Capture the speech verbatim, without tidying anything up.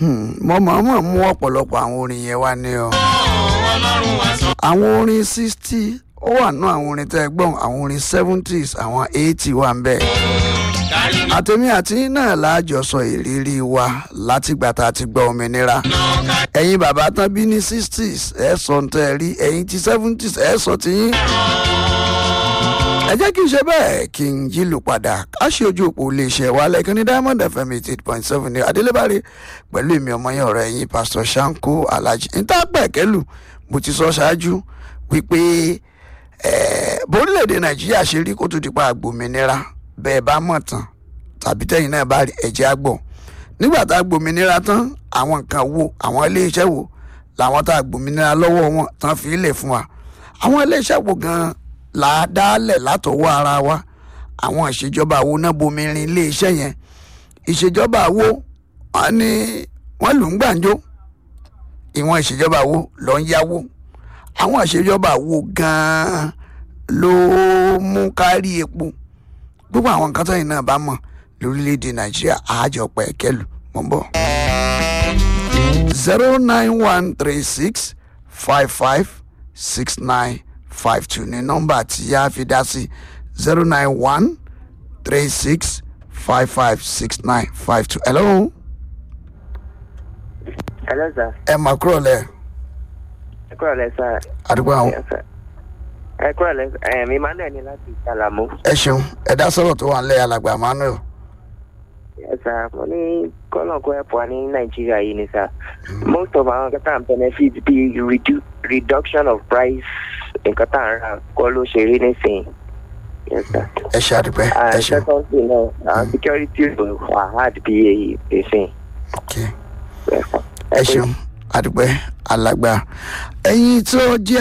mo máa mọ̀ mú ọ̀pọ̀lọpọ̀ àwọn orin yẹn wá ní o. àwọn orin sixty ó wà nú àwọn orin tẹ́ ẹ gbọ́n, àwọn orin seventies àwọn eighty wà ń bẹ̀. àtẹ̀mí àti náà láàjọsọ ìrírí wa látìgbà tá a ti gbọ́ òmìnira. ẹ̀yin bàbá tán bí ní sixties ẹ̀ sọ ń tẹ́ ẹ rí, ẹ̀yin ti seventies ẹ̀ sọ tiyín. ẹ jẹ́ kí n ṣe bẹ́ẹ̀ kí n yílù padà ká ṣe ojú òpó iléeṣẹ́ wa lẹ́kàn ní Diamond F M eighty eight point seven ní Adélébárí pẹ̀lú èmi ọmọ yẹn ọ̀rẹ́ yín Pastor Shanko Alhaji ntàpẹ̀kẹ́lù. mo ti sọ ṣáájú wípé bórílẹ̀-èdè Nàìjíríà ṣe rí kó tó di pa àgbòmìnira bẹ́ẹ̀ bá mọ̀ tán tàbí tẹ́yìn náà bá rí ẹ̀jẹ̀ àgbọ̀. nígbà tá a gbòmìnira tán àwọn nǹkan wo àwọn iléeṣẹ́ wo làwọn tá a gbòmìnira lọ́wọ́ wọn tán fi ilẹ̀ fún wa. àwọn iléeṣẹ́ wo gan-an là á dálẹ̀ látọwọ́ ara wa. àwọn ìṣèjọba wo náà bomirin iléeṣẹ́ yẹn. ìṣèjọba wo wọn ni wọ́n lù ń gbàǹjo. ìwọ̀n ìṣèjọba wo ló ń yáwó. àwọn ìṣèjọba wo gan-an ló mú kárí epo. gbogbo àwọn nǹkan tẹ́yìn náà bá mọ̀ lórílẹ̀‐èdè Nàìjíríà àjọpọ̀ ẹ̀kẹ́lù mọ̀ ń bọ̀. zero nine one three six five five six nine five two ní nọ́mbà tí a fi dá sí zero nine one three six five five six nine five two. hello. hello sir. ẹ mà kúrò lẹ. ẹ kúrò lẹ sir. àdúgbò àwọn. ẹ kúrò lẹ ẹ mi máa ń lẹ́ni láti Ṣàlámù. ẹ ṣeun ẹ dá sọ̀rọ̀ tó wà ń lẹ́ alàgbà Emmanuel. ẹ sà mo ní kọ́nà kó ẹ̀pọ̀ wa ní Nàìjíríà yìí ni sà. most of àwọn nǹkan tá à ń benefit bíi redu- reduction of price nǹkan tá à ń rà kọ́ ló ṣe rí nísìnyí. Yes, sir. ẹ ṣe àdúpẹ́ ẹ And ṣeun. secondly, no, uh, security were hard bí èsìn. ok ẹ ṣeun àdúpẹ́ alàgbà ẹ̀yin tó jẹ́